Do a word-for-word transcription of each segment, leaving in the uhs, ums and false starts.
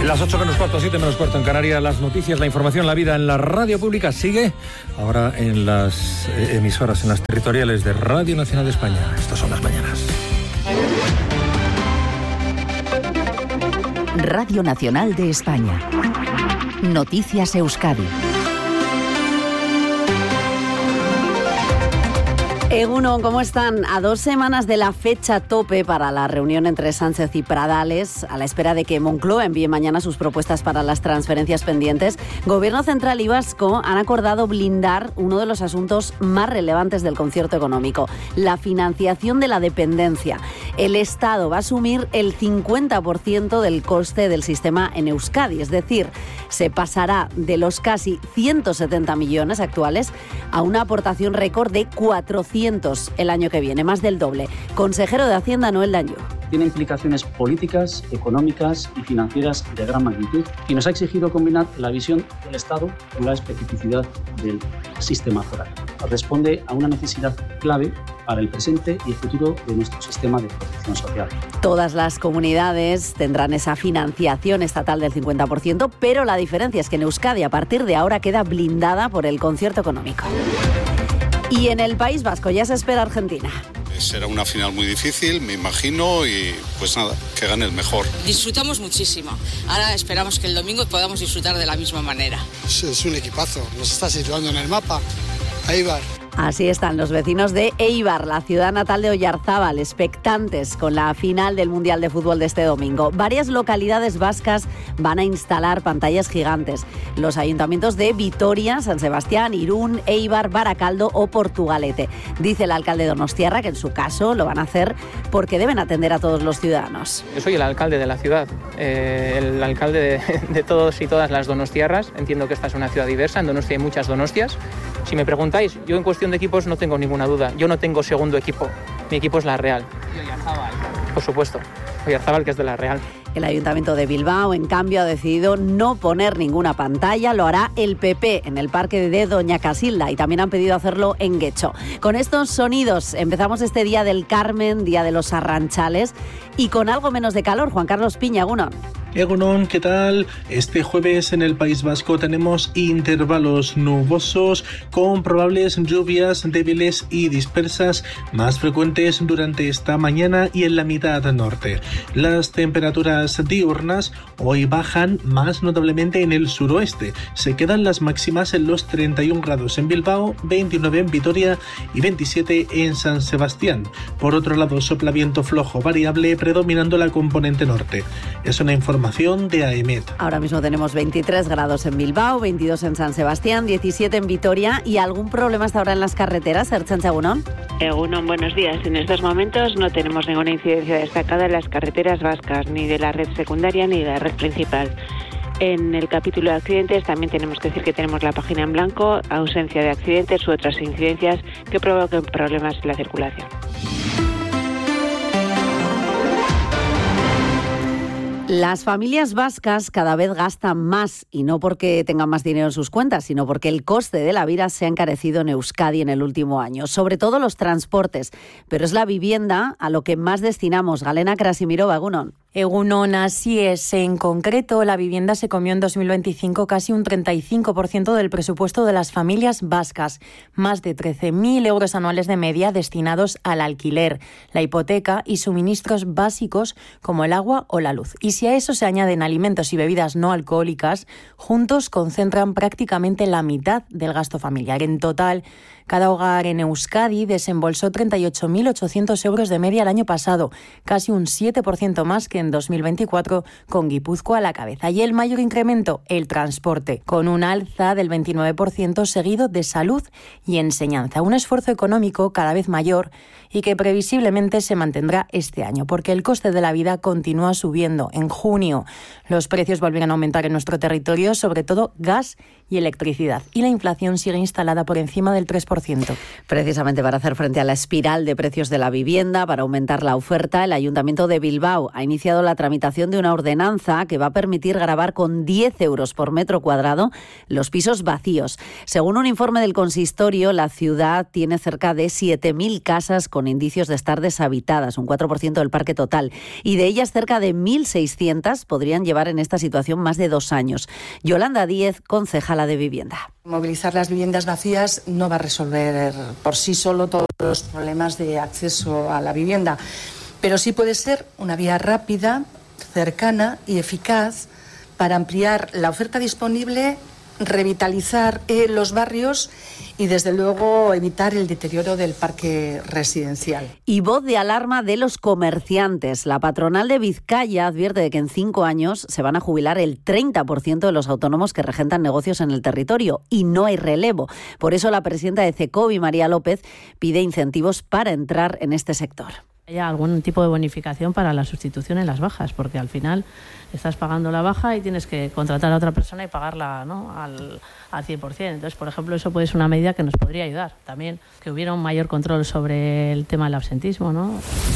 Las ocho menos cuarto, siete menos cuarto en Canarias, las noticias, la información, la vida en la radio pública sigue ahora en las emisoras, en las territoriales de Radio Nacional de España. Estas son las mañanas. Radio Nacional de España. Noticias Euskadi. Egunon, ¿cómo están? A dos semanas de la fecha tope para la reunión entre Sánchez y Pradales, a la espera de que Moncloa envíe mañana sus propuestas para las transferencias pendientes, Gobierno Central y Vasco han acordado blindar uno de los asuntos más relevantes del concierto económico, la financiación de la dependencia. El Estado va a asumir el cincuenta por ciento del coste del sistema en Euskadi, es decir, se pasará de los casi ciento setenta millones actuales a una aportación récord de cuatrocientos el año que viene, más del doble. Consejero de Hacienda, Noel Daño. Tiene implicaciones políticas, económicas y financieras de gran magnitud y nos ha exigido combinar la visión del Estado con la especificidad del sistema foral. Responde a una necesidad clave para el presente y el futuro de nuestro sistema de protección social. Todas las comunidades tendrán esa financiación estatal del cincuenta por ciento, pero la diferencia es que en Euskadi a partir de ahora queda blindada por el concierto económico. Y en el País Vasco ya se espera Argentina. Será una final muy difícil, me imagino, y pues nada, que gane el mejor. Disfrutamos muchísimo. Ahora esperamos que el domingo podamos disfrutar de la misma manera. Es, es un equipazo, nos está situando en el mapa. Eibar. Así están los vecinos de Eibar, la ciudad natal de Oyarzábal, expectantes con la final del Mundial de Fútbol de este domingo. Varias localidades vascas van a instalar pantallas gigantes. Los ayuntamientos de Vitoria, San Sebastián, Irún, Eibar, Baracaldo o Portugalete. Dice el alcalde donostiarra que en su caso lo van a hacer porque deben atender a todos los ciudadanos. Yo soy el alcalde de la ciudad, eh, el alcalde de, de todos y todas las donostiarras. Entiendo que esta es una ciudad diversa, en Donostia hay muchas donostias. Si me preguntáis, yo en cuestión de equipos no tengo ninguna duda. Yo no tengo segundo equipo. Mi equipo es la Real. Y Oyarzábal. Por supuesto. Oyarzábal, que es de la Real. El Ayuntamiento de Bilbao, en cambio, ha decidido no poner ninguna pantalla. Lo hará el P P en el parque de Doña Casilda y también han pedido hacerlo en Guecho. Con estos sonidos empezamos este Día del Carmen, Día de los Arranchales y con algo menos de calor. Juan Carlos Piña, Egunon. Egunon, ¿qué tal? Este jueves en el País Vasco tenemos intervalos nubosos con probables lluvias débiles y dispersas más frecuentes durante esta mañana y en la mitad norte. Las temperaturas diurnas hoy bajan más notablemente en el suroeste. Se quedan las máximas en los treinta y un grados en Bilbao, veintinueve en Vitoria y veintisiete en San Sebastián. Por otro lado, sopla viento flojo variable predominando la componente norte. Es una información de AEMET. Ahora mismo tenemos veintitrés grados en Bilbao, veintidós en San Sebastián, diecisiete en Vitoria. ¿Y algún problema hasta ahora en las carreteras, Ertzaintza, Egunon? Egunon, buenos días. En estos momentos no tenemos ninguna incidencia destacada en las carreteras vascas, ni de la red secundaria ni de la red principal. En el capítulo de accidentes también tenemos que decir que tenemos la página en blanco, ausencia de accidentes u otras incidencias que provoquen problemas en la circulación. Las familias vascas cada vez gastan más y no porque tengan más dinero en sus cuentas, sino porque el coste de la vida se ha encarecido en Euskadi en el último año, sobre todo los transportes, pero es la vivienda a lo que más destinamos. Galena Krasimirova, Egunon. Egunon, así es. En concreto, la vivienda se comió en dos mil veinticinco casi un treinta y cinco por ciento del presupuesto de las familias vascas, más de trece mil euros anuales de media destinados al alquiler, la hipoteca y suministros básicos como el agua o la luz. Y si a eso se añaden alimentos y bebidas no alcohólicas, juntos concentran prácticamente la mitad del gasto familiar. En total, cada hogar en Euskadi desembolsó treinta y ocho mil ochocientos euros de media el año pasado, casi un siete por ciento más que en dos mil veinticuatro, con Guipúzcoa a la cabeza. Y el mayor incremento, el transporte, con un alza del veintinueve por ciento seguido de salud y enseñanza. Un esfuerzo económico cada vez mayor y que previsiblemente se mantendrá este año, porque el coste de la vida continúa subiendo. En junio, los precios volvieron a aumentar en nuestro territorio, sobre todo gas y electricidad, y la inflación sigue instalada por encima del tres por ciento. ciento. Precisamente para hacer frente a la espiral de precios de la vivienda, para aumentar la oferta, el Ayuntamiento de Bilbao ha iniciado la tramitación de una ordenanza que va a permitir gravar con diez euros por metro cuadrado los pisos vacíos. Según un informe del consistorio, la ciudad tiene cerca de siete mil casas con indicios de estar deshabitadas, un cuatro por ciento del parque total, y de ellas cerca de mil seiscientas podrían llevar en esta situación más de dos años. Yolanda Díez, concejala de Vivienda. Movilizar las viviendas vacías no va a resolver por sí solo todos los problemas de acceso a la vivienda, pero sí puede ser una vía rápida, cercana y eficaz para ampliar la oferta disponible, revitalizar eh, los barrios y, desde luego, evitar el deterioro del parque residencial. Y voz de alarma de los comerciantes. La patronal de Vizcaya advierte de que en cinco años se van a jubilar el treinta por ciento de los autónomos que regentan negocios en el territorio y no hay relevo. Por eso la presidenta de CECOBI, María López, pide incentivos para entrar en este sector. Haya algún tipo de bonificación para la sustitución en las bajas, porque al final estás pagando la baja y tienes que contratar a otra persona y pagarla, ¿no?, al, al cien por ciento. Entonces, por ejemplo, eso puede ser una medida que nos podría ayudar. También que hubiera un mayor control sobre el tema del absentismo, ¿no?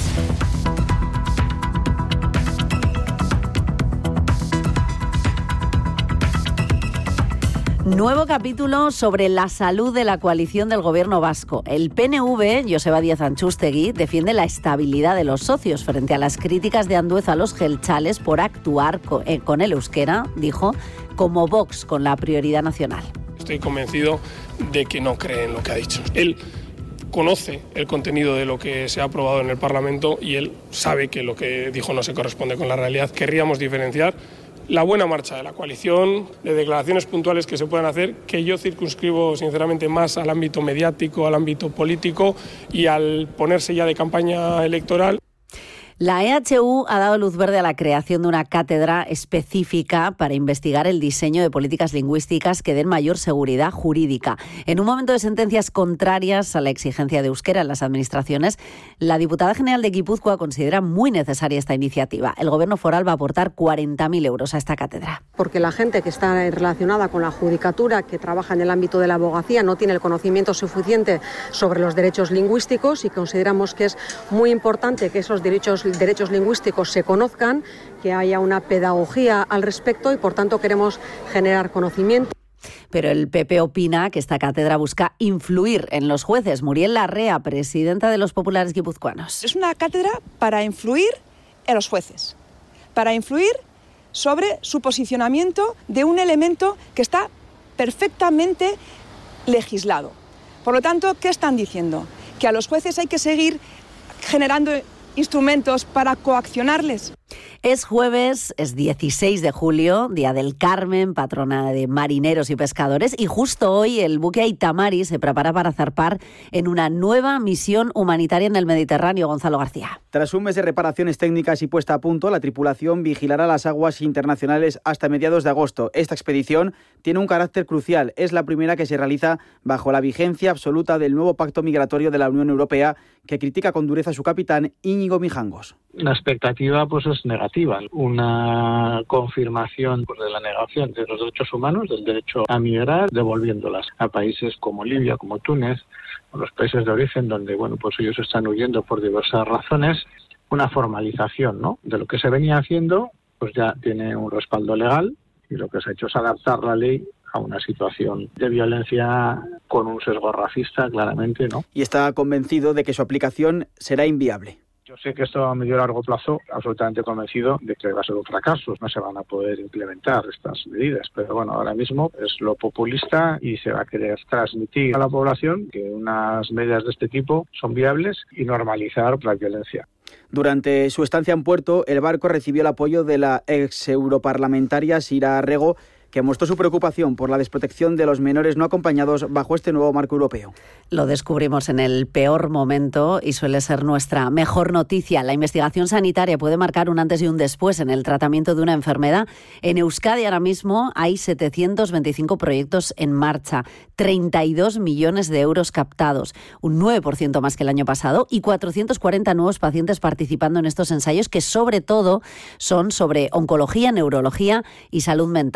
Nuevo capítulo sobre la salud de la coalición del gobierno vasco. El P N V, Joseba Díaz Antxustegi, defiende la estabilidad de los socios frente a las críticas de Andueza a los jeltzales por actuar con el euskera, dijo, como Vox con la prioridad nacional. Estoy convencido de que no cree en lo que ha dicho. Él conoce el contenido de lo que se ha aprobado en el Parlamento y él sabe que lo que dijo no se corresponde con la realidad. Querríamos diferenciar la buena marcha de la coalición, de declaraciones puntuales que se puedan hacer, que yo circunscribo sinceramente más al ámbito mediático, al ámbito político y al ponerse ya de campaña electoral. La E H U ha dado luz verde a la creación de una cátedra específica para investigar el diseño de políticas lingüísticas que den mayor seguridad jurídica. En un momento de sentencias contrarias a la exigencia de euskera en las administraciones, la diputada general de Guipúzcoa considera muy necesaria esta iniciativa. El gobierno foral va a aportar cuarenta mil euros a esta cátedra. Porque la gente que está relacionada con la judicatura, que trabaja en el ámbito de la abogacía, no tiene el conocimiento suficiente sobre los derechos lingüísticos y consideramos que es muy importante que esos derechos derechos lingüísticos se conozcan, que haya una pedagogía al respecto y, por tanto, queremos generar conocimiento. Pero el P P opina que esta cátedra busca influir en los jueces. Muriel Larrea, presidenta de los populares guipuzcoanos. Es una cátedra para influir en los jueces, para influir sobre su posicionamiento de un elemento que está perfectamente legislado. Por lo tanto, ¿qué están diciendo? Que a los jueces hay que seguir generando instrumentos para coaccionarles. Es jueves, es dieciséis de julio, Día del Carmen, patrona de marineros y pescadores, y justo hoy el buque Aitamari se prepara para zarpar en una nueva misión humanitaria en el Mediterráneo. Gonzalo García. Tras un mes de reparaciones técnicas y puesta a punto, la tripulación vigilará las aguas internacionales hasta mediados de agosto. Esta expedición tiene un carácter crucial. Es la primera que se realiza bajo la vigencia absoluta del nuevo pacto migratorio de la Unión Europea, que critica con dureza a su capitán, Íñigo Mijangos. La expectativa pues es negativa, una confirmación pues, de la negación de los derechos humanos, del derecho a migrar, devolviéndolas a países como Libia, como Túnez, o los países de origen donde bueno pues ellos están huyendo por diversas razones. Una formalización, ¿no?, de lo que se venía haciendo, pues ya tiene un respaldo legal y lo que se ha hecho es adaptar la ley a una situación de violencia con un sesgo racista, claramente, ¿no? Y está convencido de que su aplicación será inviable. Yo sé que esto a medio y largo plazo, absolutamente convencido de que va a ser un fracaso, no se van a poder implementar estas medidas, pero bueno, ahora mismo es lo populista y se va a querer transmitir a la población que unas medidas de este tipo son viables y normalizar la violencia. Durante su estancia en puerto, el barco recibió el apoyo de la ex europarlamentaria Sira Rego, que mostró su preocupación por la desprotección de los menores no acompañados bajo este nuevo marco europeo. Lo descubrimos en el peor momento y suele ser nuestra mejor noticia. La investigación sanitaria puede marcar un antes y un después en el tratamiento de una enfermedad. En Euskadi ahora mismo hay setecientos veinticinco proyectos en marcha, treinta y dos millones de euros captados, un nueve por ciento más que el año pasado, y cuatrocientos cuarenta nuevos pacientes participando en estos ensayos que sobre todo son sobre oncología, neurología y salud mental. Albert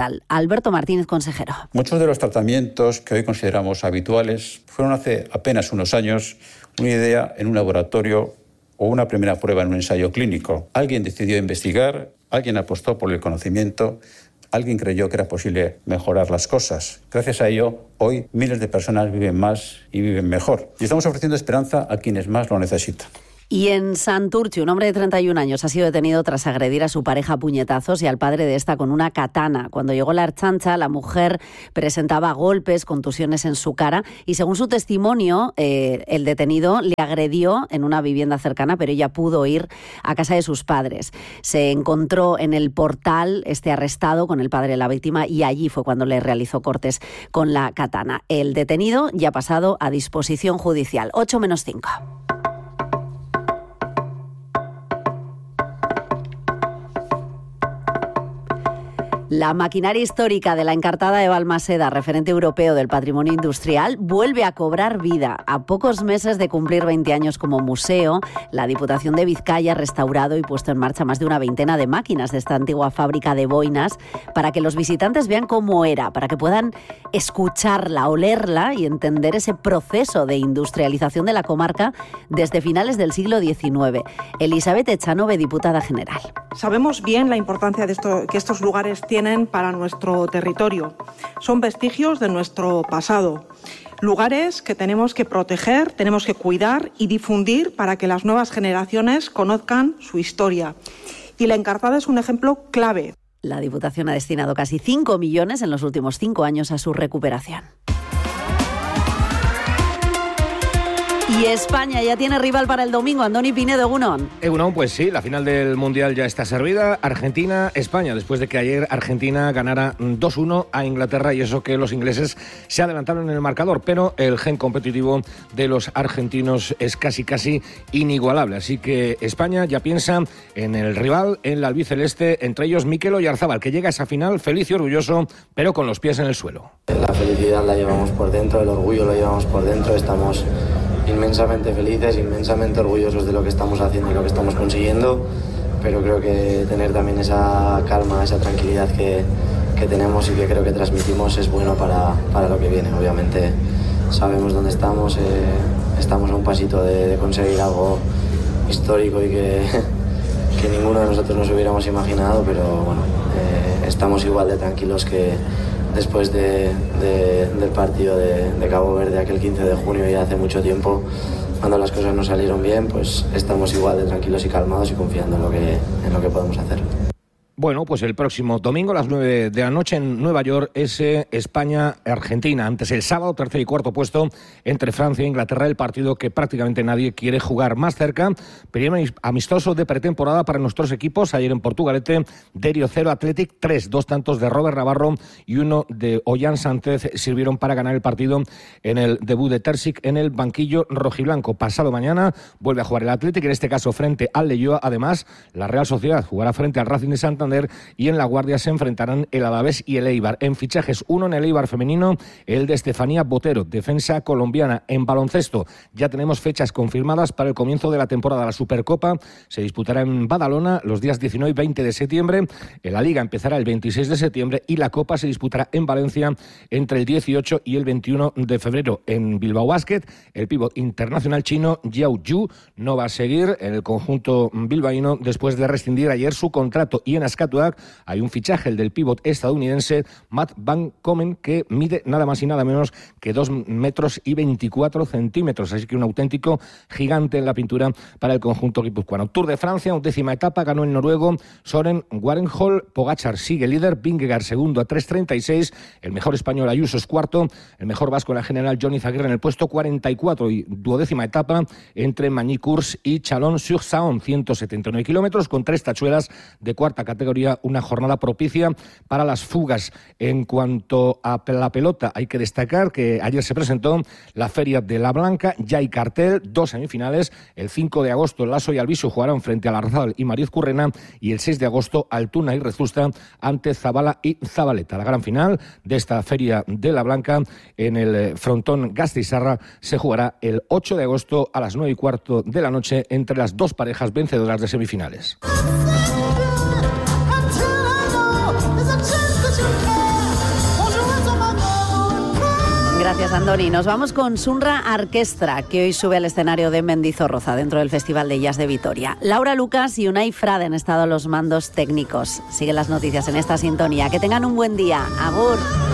Alberto Martínez, consejero. Muchos de los tratamientos que hoy consideramos habituales fueron hace apenas unos años una idea en un laboratorio o una primera prueba en un ensayo clínico. Alguien decidió investigar, alguien apostó por el conocimiento, alguien creyó que era posible mejorar las cosas. Gracias a ello, hoy miles de personas viven más y viven mejor. Y estamos ofreciendo esperanza a quienes más lo necesitan. Y en Santurce, un hombre de treinta y un años ha sido detenido tras agredir a su pareja a puñetazos y al padre de esta con una katana. Cuando llegó la Ertzaintza, la mujer presentaba golpes, contusiones en su cara y, según su testimonio, eh, el detenido le agredió en una vivienda cercana, pero ella pudo ir a casa de sus padres. Se encontró en el portal este arrestado con el padre de la víctima y allí fue cuando le realizó cortes con la katana. El detenido ya ha pasado a disposición judicial. ocho menos cinco. La maquinaria histórica de la Encartada de Balmaseda, referente europeo del patrimonio industrial, vuelve a cobrar vida. A pocos meses de cumplir veinte años como museo, la Diputación de Vizcaya ha restaurado y puesto en marcha más de una veintena de máquinas de esta antigua fábrica de boinas para que los visitantes vean cómo era, para que puedan escucharla, olerla y entender ese proceso de industrialización de la comarca desde finales del siglo diecinueve. Elizabeth Echanove, diputada general. Sabemos bien la importancia de esto, que estos lugares tienen para nuestro territorio. Son vestigios de nuestro pasado. Lugares que tenemos que proteger, tenemos que cuidar y difundir para que las nuevas generaciones conozcan su historia. Y la Encartada es un ejemplo clave. La Diputación ha destinado casi cinco millones en los últimos cinco años a su recuperación. Y España ya tiene rival para el domingo. Andoni Pinedo, Egunon. Egunon, pues sí, la final del Mundial ya está servida. Argentina-España, después de que ayer Argentina ganara dos uno a Inglaterra, y eso que los ingleses se adelantaron en el marcador, pero el gen competitivo de los argentinos es casi casi inigualable. Así que España ya piensa en el rival, en la albiceleste, entre ellos Mikel Oyarzabal, que llega a esa final feliz y orgulloso, pero con los pies en el suelo. La felicidad la llevamos por dentro, el orgullo lo llevamos por dentro, estamos inmensamente felices, inmensamente orgullosos de lo que estamos haciendo y lo que estamos consiguiendo, pero creo que tener también esa calma, esa tranquilidad que, que tenemos y que creo que transmitimos es bueno para, para lo que viene. Obviamente sabemos dónde estamos, eh, estamos a un pasito de, de conseguir algo histórico y que, que ninguno de nosotros nos hubiéramos imaginado, pero bueno, eh, estamos igual de tranquilos que después de, de, del partido de, de Cabo Verde aquel quince de junio, y hace mucho tiempo, cuando las cosas no salieron bien, pues estamos igual de tranquilos y calmados y confiando en lo que, en lo que podemos hacer. Bueno, pues el próximo domingo a las nueve de la noche en Nueva York es España-Argentina. Antes el sábado, tercer y cuarto puesto entre Francia e Inglaterra, el partido que prácticamente nadie quiere jugar. Más cerca, periodo amistoso de pretemporada para nuestros equipos. Ayer en Portugalete, Derio cero, Athletic tres. Dos tantos de Robert Navarro y uno de Ollán Sánchez sirvieron para ganar el partido en el debut de Terzic en el banquillo rojiblanco. Pasado mañana vuelve a jugar el Athletic, en este caso frente al Leyoa. Además, la Real Sociedad jugará frente al Racing de Santander, y en La Guardia se enfrentarán el Alavés y el Eibar. En fichajes, uno en el Eibar femenino, el de Estefanía Botero, defensa colombiana. En baloncesto ya tenemos fechas confirmadas para el comienzo de la temporada. La Supercopa se disputará en Badalona los días diecinueve y veinte de septiembre. En la Liga empezará el veintiséis de septiembre y la Copa se disputará en Valencia entre el dieciocho y el veintiuno de febrero. En Bilbao Basket, el pívot internacional chino Yao Yu no va a seguir en el conjunto bilbaíno después de rescindir ayer su contrato. Y en Ascatuac hay un fichaje, el del pívot estadounidense Matt Van Komen, que mide nada más y nada menos que dos metros y veinticuatro centímetros, así que un auténtico gigante en la pintura para el conjunto guipuzcoano. Tour de Francia, undécima etapa, ganó el noruego Soren Warenhol. Pogačar sigue líder, Vingegaard segundo a tres treinta y seis, el mejor español Ayuso es cuarto, el mejor vasco en la general Johnny Zaguirre en el puesto cuarenta y cuatro, y duodécima etapa entre Magny-Cours y Chalon-sur-Saône, ciento setenta y nueve kilómetros con tres tachuelas de cuarta categoría, una jornada propicia para las fugas. En cuanto a la pelota, hay que destacar que ayer se presentó la Feria de la Blanca, ya hay cartel, dos semifinales, el cinco de agosto Lasso y Albisu jugarán frente a Larrazabal y Mariz Currena, y el seis de agosto Altuna y Rezusta ante Zabala y Zabaleta. La gran final de esta Feria de la Blanca en el frontón Gasteizarra se jugará el ocho de agosto a las nueve y cuarto de la noche entre las dos parejas vencedoras de semifinales. Gracias, Andoni. Nos vamos con Sunra Orquestra, que hoy sube al escenario de Mendizorroza, dentro del Festival de Jazz de Vitoria. Laura Lucas y Unai Frade han estado a los mandos técnicos. Siguen las noticias en esta sintonía. Que tengan un buen día. Agur.